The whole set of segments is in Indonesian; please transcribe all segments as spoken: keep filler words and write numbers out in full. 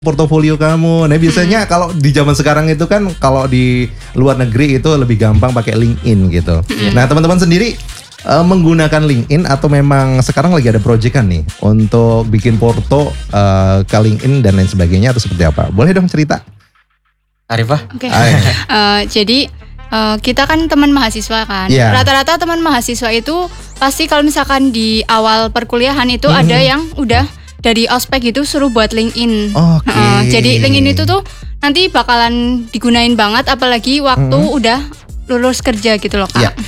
portofolio kamu. Nah biasanya hmm. kalau di zaman sekarang itu kan kalau di luar negeri itu lebih gampang pakai LinkedIn gitu. Hmm. Nah teman-teman sendiri uh, menggunakan LinkedIn atau memang sekarang lagi ada proyekan nih untuk bikin porto uh, ke LinkedIn dan lain sebagainya atau seperti apa? Boleh dong cerita? Arifah? Oke. Okay. uh, jadi uh, kita kan teman mahasiswa kan. Yeah. Rata-rata teman mahasiswa itu pasti kalau misalkan di awal perkuliahan itu hmm. ada yang udah dari ospek itu suruh buat LinkedIn. Oke. Okay. Uh, jadi LinkedIn itu tuh nanti bakalan digunain banget apalagi waktu mm. udah lulus kerja gitu loh Kak. Yeah.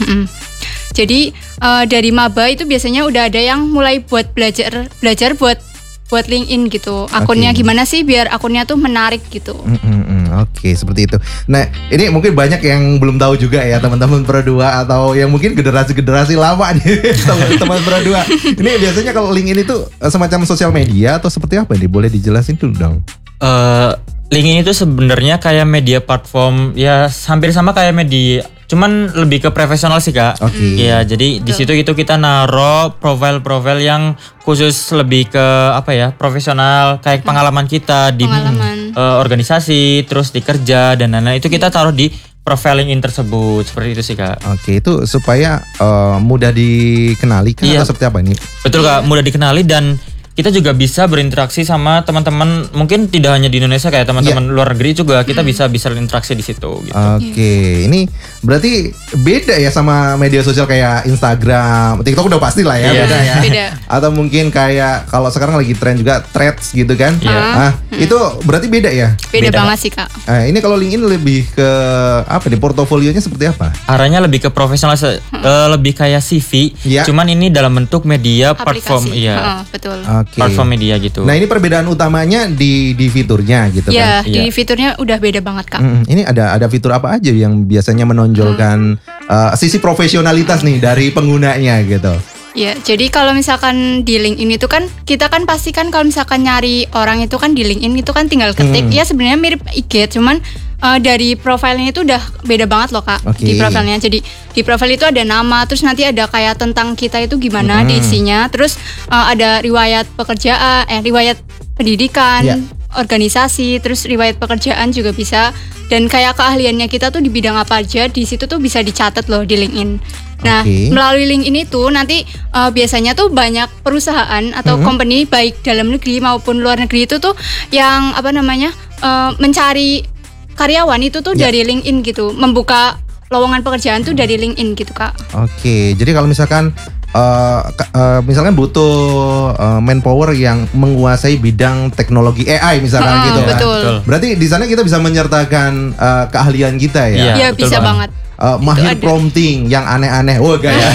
Jadi uh, dari maba itu biasanya udah ada yang mulai buat belajar belajar buat buat LinkedIn gitu. Akunnya okay. gimana sih biar akunnya tuh menarik gitu. Mm-mm. Oke, okay, seperti itu. Nah, ini mungkin banyak yang belum tahu juga ya teman-teman Pro dua atau yang mungkin generasi-generasi lama nih teman-teman Pro dua. Ini biasanya kalau LinkedIn itu semacam sosial media atau seperti apa nih? Boleh dijelasin dulu dong. Uh, LinkedIn itu sebenarnya kayak media platform ya hampir sama kayak media, cuman lebih ke profesional sih Kak. Oke. Okay. Iya, jadi di situ itu kita naro profil-profil yang khusus lebih ke apa ya, profesional kayak pengalaman kita di pengalaman. Uh, organisasi, terus di kerja dan lain-lain itu kita taruh di profil LinkedIn tersebut. Seperti itu sih Kak. Oke, itu supaya uh, mudah dikenali kan iya. atau seperti apa ini? Betul Kak, mudah dikenali dan kita juga bisa berinteraksi sama teman-teman mungkin tidak hanya di Indonesia kayak teman-teman yeah. luar negeri juga kita hmm. bisa bisa berinteraksi di situ gitu. Oke, okay. Ini berarti beda ya sama media sosial kayak Instagram, TikTok udah pasti lah ya yeah. beda ya. Beda. Atau mungkin kayak kalau sekarang lagi tren juga Threads gitu kan. Yeah. Ah, hmm. itu berarti beda ya? Beda, beda banget sih Kak. Nah, ini kalau LinkedIn lebih ke apa nih, portofolionya seperti apa? Arahnya lebih ke profesional, hmm. uh, lebih kayak C V. Yeah. Cuman ini dalam bentuk media aplikasi. Platform, iya. Uh, betul. Okay. Platform media gitu. Nah ini perbedaan utamanya di di fiturnya gitu ya, kan? Iya, di fiturnya udah beda banget Kak. Hmm, ini ada ada fitur apa aja yang biasanya menonjolkan hmm. uh, sisi profesionalitas nih dari penggunanya gitu? Ya, jadi kalau misalkan di LinkedIn itu kan kita kan pasti kan kalau misalkan nyari orang itu kan di LinkedIn itu kan tinggal ketik. Hmm. Ya sebenarnya mirip I G, cuman uh, dari profilnya itu udah beda banget loh Kak. Okay. Di profilnya. Jadi di profil itu ada nama, terus nanti ada kayak tentang kita itu gimana hmm. diisinya, terus uh, ada riwayat pekerjaan, eh riwayat pendidikan, yeah. organisasi, terus riwayat pekerjaan juga bisa. Dan kayak keahliannya kita tuh di bidang apa aja, di situ tuh bisa dicatat loh di LinkedIn. Nah, okay. melalui LinkedIn itu nanti uh, biasanya tuh banyak perusahaan atau mm-hmm. company baik dalam negeri maupun luar negeri itu tuh yang apa namanya uh, mencari karyawan itu tuh yeah. dari LinkedIn gitu, membuka lowongan pekerjaan tuh dari LinkedIn gitu Kak. Oke, okay. Jadi kalau misalkan uh, uh, misalkan butuh uh, manpower yang menguasai bidang teknologi A I misalkan uh, gitu betul. kan. Betul. Berarti di sana kita bisa menyertakan uh, keahlian kita ya. Iya, ya, bisa banget. Uh, mahir prompting yang aneh-aneh, wah gaya.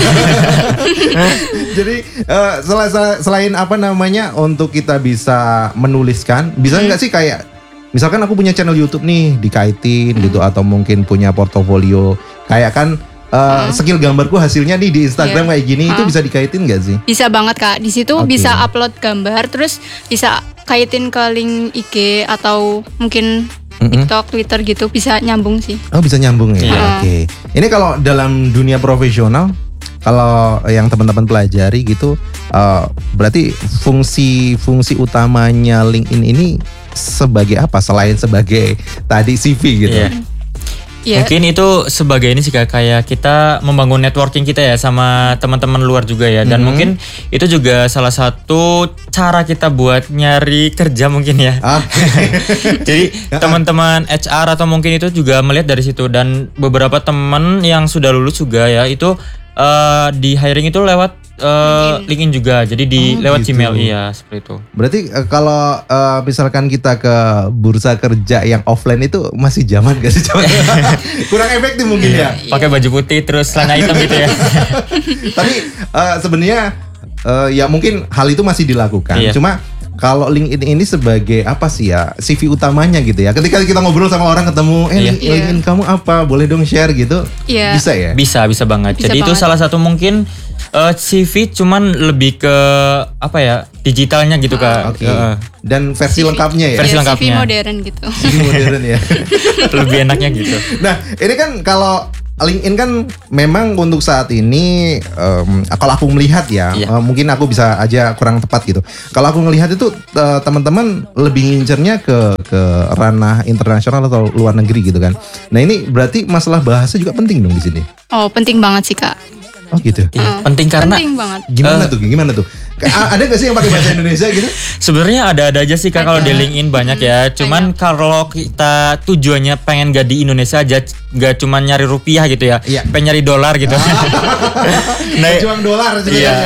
Jadi uh, selain, selain apa namanya untuk kita bisa menuliskan, bisa nggak hmm. sih kayak misalkan aku punya channel YouTube nih dikaitin hmm. gitu atau mungkin punya portofolio kayak kan uh, hmm. skill gambarku hasilnya nih di Instagram yeah. kayak gini hmm. itu bisa dikaitin nggak sih? Bisa banget Kak. Di situ okay. bisa upload gambar terus bisa kaitin ke link I G atau mungkin Mm-hmm. TikTok, Twitter gitu bisa nyambung sih. Oh bisa nyambung ya. Yeah. Oke. Okay. Ini kalau dalam dunia profesional, kalau yang teman-teman pelajari gitu, uh, berarti fungsi-fungsi utamanya LinkedIn ini sebagai apa selain sebagai tadi C V gitu? Yeah. Yeah. Mungkin itu sebagai ini sih kayak kita membangun networking kita ya sama teman-teman luar juga ya. Dan mm-hmm. mungkin itu juga salah satu cara kita buat nyari kerja mungkin ya. Ah. Jadi teman-teman H R atau mungkin itu juga melihat dari situ. Dan beberapa teman yang sudah lulus juga ya itu uh, di hiring itu lewat Uh, LinkedIn juga, jadi di oh, lewat gitu. Gmail, iya seperti itu. Berarti uh, kalau uh, misalkan kita ke bursa kerja yang offline itu masih zaman gak sih? Kurang efektif mungkin ya. Pakai baju putih terus celana hitam gitu ya. Tapi uh, sebenarnya uh, ya mungkin hal itu masih dilakukan. Iya. Cuma kalau LinkedIn ini sebagai apa sih ya C V utamanya gitu ya. Ketika kita ngobrol sama orang ketemu, eh iya. LinkedIn kamu apa? Boleh dong share gitu? Iya. Bisa ya? Bisa, bisa banget. Bisa Jadi banget. Itu salah satu mungkin Uh, C V cuman lebih ke apa ya digitalnya gitu Kak. Oke. Okay. Uh, Dan versi C V. Lengkapnya ya. Versi ya, lengkapnya. C V modern gitu. C V modern ya. Lebih enaknya gitu. Nah ini kan kalau LinkedIn kan memang untuk saat ini um, kalau aku melihat ya, Iya. uh, mungkin aku bisa aja kurang tepat gitu. Kalau aku ngelihat itu uh, teman-teman lebih ngincernya ke ke ranah internasional atau luar negeri gitu kan. Nah ini berarti masalah bahasa juga penting dong di sini. Oh, penting banget sih, Kak. Oh gitu. Iya, Uh, penting karena penting banget. Gimana Uh, tuh? Gimana tuh? A- Ada gak sih yang pakai bahasa Indonesia gitu? sebenarnya ada-ada aja sih Kak kalau Ada. di LinkedIn banyak ya. Cuman kalau kita tujuannya pengen gak di Indonesia aja, gak cuma nyari rupiah gitu ya, Iya. pengen nyari dolar gitu. Nah, Juang dolar sebenarnya. iya.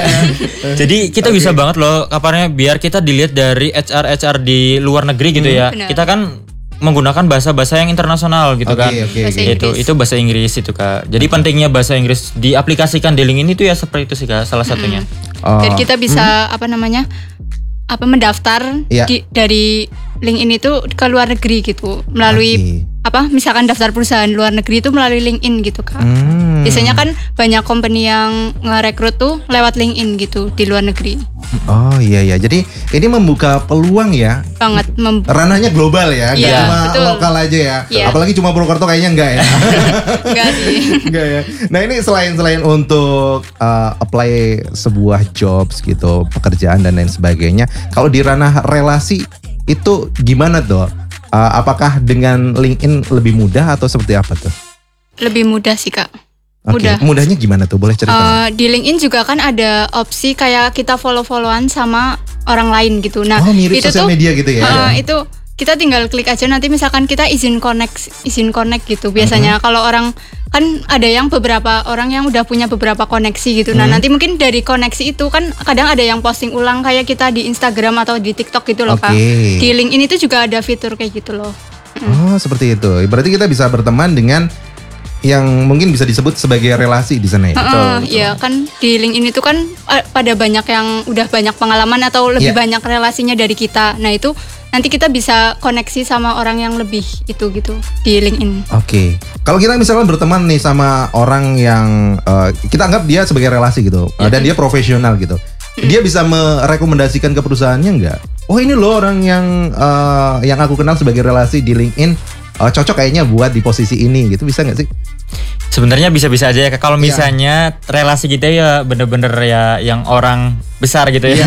Jadi kita bisa banget loh kabarnya biar kita dilihat dari H R H R di luar negeri gitu ya. Benar. Kita kan menggunakan bahasa-bahasa yang internasional gitu Oke, kan. oke, Bahasa oke. Itu Inggris. itu bahasa Inggris itu Kak. Jadi pentingnya bahasa Inggris diaplikasikan di LinkedIn itu ya seperti itu sih Kak, salah satunya. Oh. Dan kita bisa apa namanya? apa mendaftar Iya. di, dari LinkedIn itu ke luar negeri gitu melalui Oke. apa misalkan daftar perusahaan luar negeri itu melalui LinkedIn gitu Kak. Hmm. Biasanya kan banyak company yang ngerekrut tuh lewat LinkedIn gitu di luar negeri. Oh iya iya. Jadi ini membuka peluang ya. Banget mem- Ranahnya global ya, nggak Iya, cuma betul. lokal aja ya. Iya. Apalagi cuma Purwokerto kayaknya enggak ya. enggak sih. Enggak ya. Nah ini selain selain untuk uh, apply sebuah jobs gitu, pekerjaan dan lain sebagainya. Kalau di ranah relasi itu gimana tuh? Uh, apakah dengan LinkedIn lebih mudah atau seperti apa tuh? Lebih mudah sih Kak. Oke, Mudah. Mudahnya gimana tuh? Boleh cerita? Eh, di LinkedIn juga kan ada opsi kayak kita follow-followan sama orang lain gitu. Nah, oh mirip itu sosial tuh media gitu ya? eh, itu kita tinggal klik aja nanti misalkan kita izin connect, izin connect gitu. Biasanya Mm-hmm. kalau orang kan ada yang beberapa orang yang udah punya beberapa koneksi gitu. Nah, Mm-hmm. nanti mungkin dari koneksi itu kan kadang ada yang posting ulang kayak kita di Instagram atau di TikTok gitu loh, Kak. Oke. Di LinkedIn itu juga ada fitur kayak gitu loh. Oh seperti itu. Berarti kita bisa berteman dengan yang mungkin bisa disebut sebagai relasi di sana ya. Heeh, iya kan di LinkedIn itu kan eh, pada banyak yang udah banyak pengalaman atau lebih Iya. banyak relasinya dari kita. Nah itu nanti kita bisa koneksi sama orang yang lebih itu gitu di LinkedIn. Oke, kalau kita misalnya berteman nih sama orang yang uh, kita anggap dia sebagai relasi gitu, uh, dan dia profesional gitu, dia bisa merekomendasikan ke perusahaannya nggak? Oh ini loh orang yang uh, yang aku kenal sebagai relasi di LinkedIn, uh, cocok kayaknya buat di posisi ini gitu, bisa nggak sih? Sebenarnya bisa-bisa aja ya Kak. Kalau Iya. misalnya relasi kita ya bener-bener ya yang orang besar gitu ya.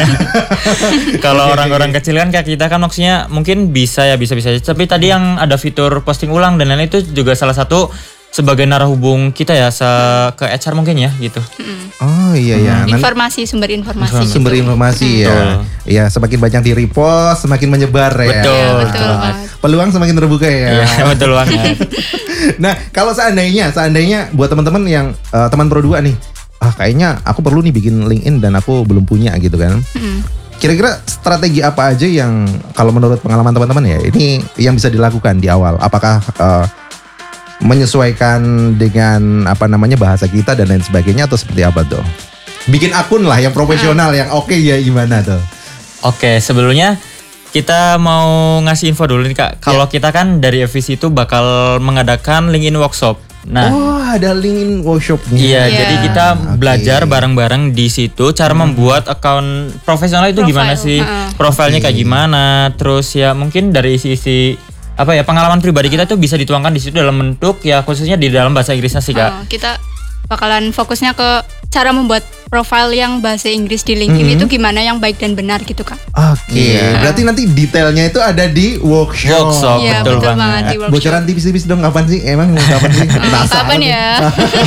Kalau orang-orang kecil kan kayak kita kan maksudnya mungkin bisa ya bisa-bisa aja. Tapi tadi yang ada fitur posting ulang dan lain-lain itu juga salah satu sebagai narah hubung kita ya se- ke H R mungkin ya gitu. Oh iya ya, nanti Informasi sumber informasi. sumber gitu. informasi ya, Betul. ya semakin banyak di repost, semakin menyebar ya. Betul. Iya, betul betul banget. Peluang semakin terbuka ya. Iya, betul banget. Nah, kalau seandainya, seandainya buat teman-teman yang uh, teman Pro dua nih, ah kayaknya aku perlu nih bikin LinkedIn dan aku belum punya gitu kan. Mm. Kira-kira strategi apa aja yang kalau menurut pengalaman teman-teman ya, ini yang bisa dilakukan di awal? Apakah uh, menyesuaikan dengan apa namanya bahasa kita dan lain sebagainya atau seperti apa tuh? Bikin akun lah yang profesional, yang oke ya gimana tuh? Oke, sebelumnya kita mau ngasih info dulu nih Kak. Kalau kita kan dari F V C itu bakal mengadakan LinkedIn workshop. Nah, Oh, ada LinkedIn workshopnya. iya, Iya. jadi kita Oke. belajar bareng-bareng di situ cara membuat akun profesional itu Profile, gimana sih? heeh. Profilnya kayak gimana? Terus ya mungkin dari isi-isi apa ya pengalaman pribadi kita tuh bisa dituangkan di situ dalam bentuk ya khususnya di dalam bahasa Inggrisnya sih Kak. Oh, kita bakalan fokusnya ke cara membuat profile yang bahasa Inggris di LinkedIn itu gimana yang baik dan benar gitu Kak. Oke, Iya. berarti nanti detailnya itu ada di workshop. Workshop, Iya, betul, betul banget. banget di Eh, workshop. bocoran tipis-tipis dong kapan sih? Emang kapan sih? Hmm, Penasaran kapan nih. ya?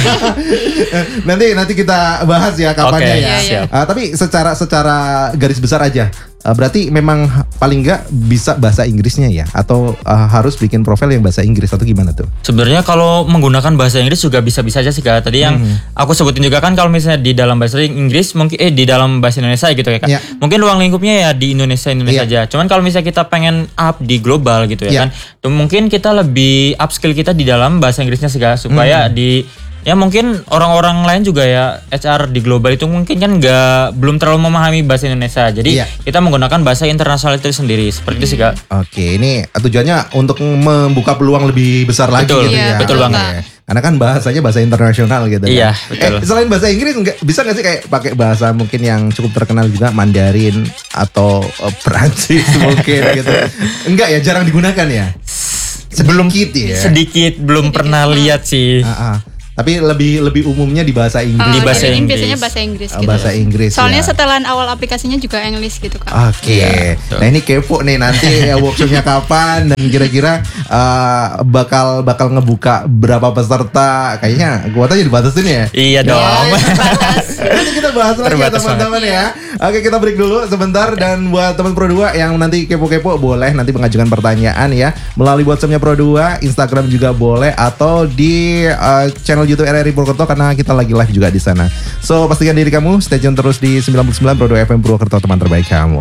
nanti nanti kita bahas ya kapannya Oke, ya. iya, iya. Ah, tapi secara secara garis besar aja. ah, berarti memang paling nggak bisa bahasa Inggrisnya ya atau ah, harus bikin profil yang bahasa Inggris atau gimana tuh? Sebenarnya kalau menggunakan bahasa Inggris juga bisa-bisa aja sih Kak. Tadi yang aku sebutin juga kan kalau misalnya di dalam bahasa Inggris mungkin eh di dalam bahasa Indonesia gitu ya Kak. Iya. Mungkin ruang lingkupnya ya di Indonesia Indonesia Iya. aja. Cuman kalau misalnya kita pengen up di global gitu ya Iya. kan. Tuh mungkin kita lebih up skill kita di dalam bahasa Inggrisnya sih Kak supaya di ya mungkin orang-orang lain juga ya H R di global itu mungkin kan nggak belum terlalu memahami bahasa Indonesia. Jadi Iya. kita menggunakan bahasa internasional itu sendiri seperti itu sih Kak. Oke, ini tujuannya untuk membuka peluang lebih besar lagi Betul, gitu iya, ya. betul Oke. banget. Karena kan bahasanya bahasa internasional gitu kan. Iya, betul. Eh, selain bahasa Inggris enggak bisa nggak sih kayak pakai bahasa mungkin yang cukup terkenal juga Mandarin atau eh, Perancis mungkin gitu. Enggak ya, jarang digunakan ya. Belum Sedikit ya. sedikit belum pernah lihat sih. Ah, ah. Tapi lebih lebih umumnya di bahasa Inggris. Di Uh, bahasa jadi Inggris. biasanya bahasa Inggris Oh, gitu. bahasa Inggris. Soalnya ya. setelan awal aplikasinya juga English gitu kak. Oke, Iya, nah ini kepo nih nanti ya workshopnya kapan dan kira-kira uh, bakal bakal ngebuka berapa peserta? Kayaknya gua tadi dibatasin ya. Iya dong. Nanti kita bahas lagi ya Terbatas teman-teman ya. Oke, kita break dulu sebentar dan buat teman Pro dua yang nanti kepo-kepo boleh nanti mengajukan pertanyaan ya melalui WhatsApp-nya Pro dua, Instagram juga boleh atau di uh, channel YouTube R R I Purwokerto karena kita lagi live juga di sana. So pastikan diri kamu stay tune terus di sembilan puluh sembilan Pro dua F M Purwokerto, teman terbaik kamu.